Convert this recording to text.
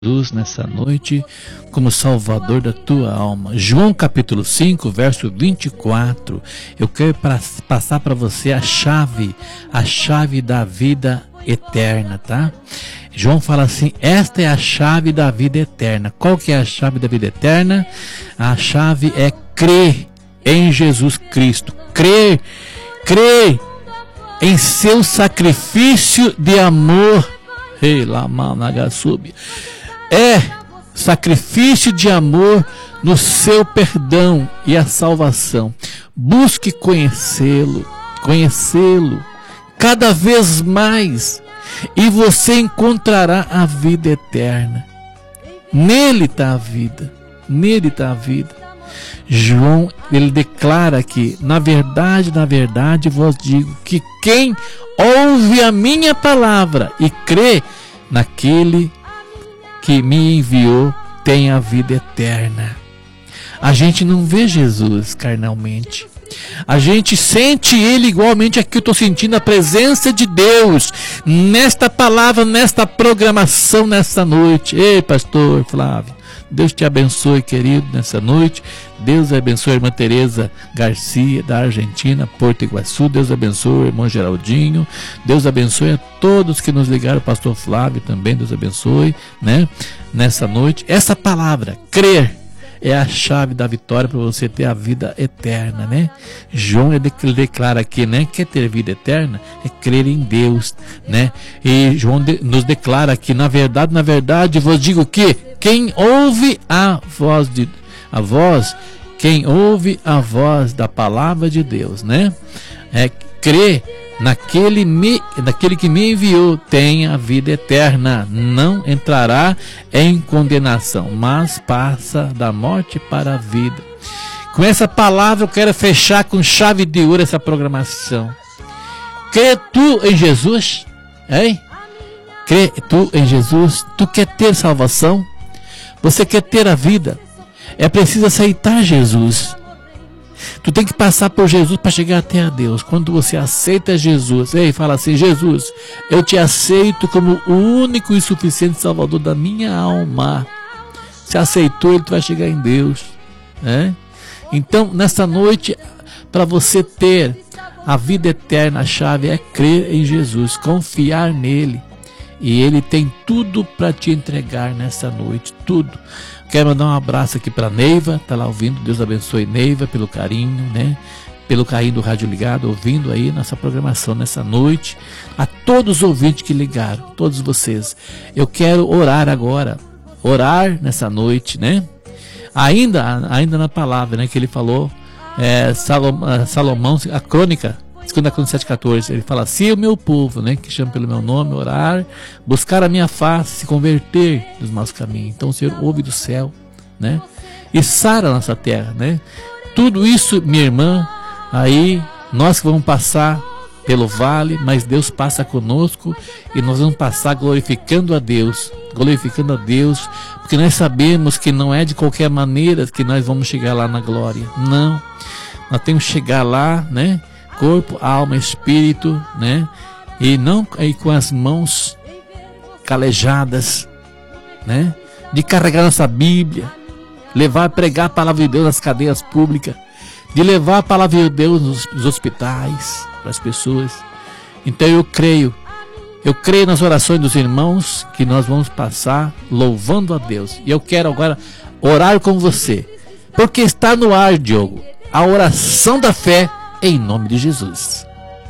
Jesus nessa noite como Salvador da tua alma. João capítulo 5, verso 24. Eu quero passar para você a chave da vida eterna, tá? João fala assim: esta é a chave da vida eterna. Qual que é a chave da vida eterna? A chave é crer em Jesus Cristo. Crer em seu sacrifício de amor. Ei, Lama Nagasub. É sacrifício de amor no seu perdão e a salvação. Busque conhecê-lo cada vez mais, e você encontrará a vida eterna. Nele está a vida, João, ele declara que, na verdade vos digo que quem ouve a minha palavra e crê naquele que me enviou tem a vida eterna. A gente não vê Jesus carnalmente, a gente sente Ele igualmente. Aqui eu estou sentindo a presença de Deus nesta palavra, nesta programação, nesta noite. Ei, pastor Flávio, Deus te abençoe, querido, nessa noite. Deus abençoe a irmã Tereza Garcia, da Argentina, Porto Iguaçu. Deus abençoe o irmão Geraldinho. Deus abençoe a todos que nos ligaram, o pastor Flávio também, Deus abençoe, né? Nessa noite, essa palavra, crer, é a chave da vitória para você ter a vida eterna, né? João ele declara aqui, né? Quer ter vida eterna? É crer em Deus, né? E João nos declara aqui, na verdade, vos digo que quem ouve quem ouve a voz da palavra de Deus, né? Crê naquele que me enviou, tem a vida eterna, não entrará em condenação, mas passa da morte para a vida. Com essa palavra eu quero fechar com chave de ouro essa programação. Crê tu em Jesus? Hein? Crê tu em Jesus? Tu quer ter salvação? Você quer ter a vida? É preciso aceitar Jesus. Tu tem que passar por Jesus para chegar até a Deus. Quando você aceita Jesus, fala assim: Jesus, eu te aceito como o único e suficiente Salvador da minha alma. Se aceitou, ele vai chegar em Deus, né? Então, nessa noite, para você ter a vida eterna, a chave é crer em Jesus, confiar nele. E ele tem tudo para te entregar nessa noite, tudo. Quero mandar um abraço aqui para Neiva, está lá ouvindo. Deus abençoe Neiva pelo carinho, né? Pelo carinho do Rádio Ligado, ouvindo aí nossa programação nessa noite. A todos os ouvintes que ligaram, todos vocês. Eu quero orar agora, orar nessa noite, né? Ainda na palavra, né, que ele falou, Salomão, a crônica, 2 Crônicas 7,14, ele fala: se o meu povo, né, que chama pelo meu nome, orar, buscar a minha face, se converter dos maus caminhos, então o Senhor ouve do céu, né, e sara a nossa terra, né? Tudo isso, minha irmã, aí nós que vamos passar pelo vale, mas Deus passa conosco, e nós vamos passar glorificando a Deus, porque nós sabemos que não é de qualquer maneira que nós vamos chegar lá na glória, não, nós temos que chegar lá, né, corpo, alma, espírito, né? E não aí com as mãos calejadas, né? De carregar nossa Bíblia, pregar a palavra de Deus nas cadeias públicas, de levar a palavra de Deus nos hospitais, para as pessoas. Então eu creio nas orações dos irmãos que nós vamos passar louvando a Deus. E eu quero agora orar com você, porque está no ar, Diogo, a oração da fé, em nome de Jesus.